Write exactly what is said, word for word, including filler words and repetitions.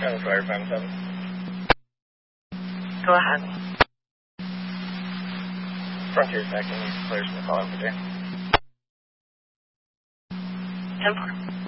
Fire five seven. Go ahead. Frontier second, clears from the call over there. ten four.